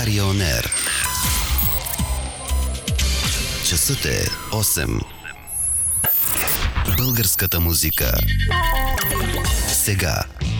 Дария On Air. Часът е 8. Българската музика. Сега.